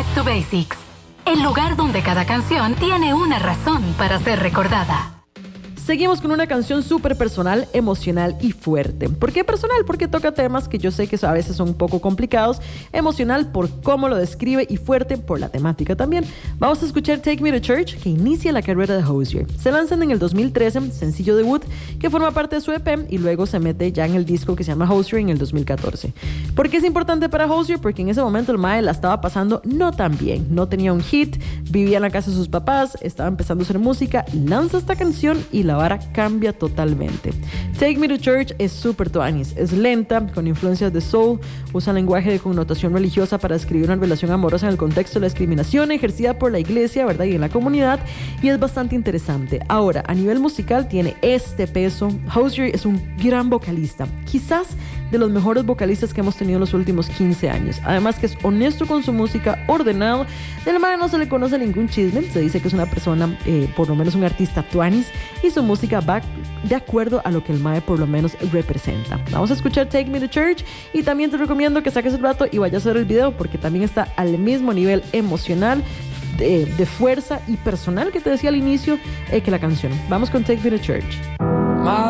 Back to Basics, el lugar donde cada canción tiene una razón para ser recordada. Seguimos con una canción súper personal, emocional y fuerte. ¿Por qué personal? Porque toca temas que yo sé que a veces son un poco complicados. Emocional por cómo lo describe y fuerte por la temática también. Vamos a escuchar Take Me to Church, que inicia la carrera de Hozier. Se lanzan en el 2013, sencillo debut, que forma parte de su EP y luego se mete ya en el disco que se llama Hozier en el 2014. ¿Por qué es importante para Hozier? Porque en ese momento el mae la estaba pasando no tan bien. No tenía un hit, vivía en la casa de sus papás, estaba empezando a hacer música, lanza esta canción y la vara cambia totalmente. Take Me to Church es súper tuanis, es lenta, con influencias de soul, usa lenguaje de connotación religiosa para describir una relación amorosa en el contexto de la discriminación ejercida por la iglesia, ¿verdad? Y en la comunidad, y es bastante interesante. Ahora, a nivel musical tiene este peso. Hozier es un gran vocalista, quizás de los mejores vocalistas que hemos tenido en los últimos 15 años. Además que es honesto con su música, ordenado. Del man no se le conoce ningún chisme, se dice que es una persona, por lo menos un artista tuanis, y su música va de acuerdo a lo que el mae por lo menos representa. Vamos a escuchar Take Me to Church y también te recomiendo que saques el rato y vayas a ver el video porque también está al mismo nivel emocional, de fuerza y personal que te decía al inicio que la canción. Vamos con Take Me to Church.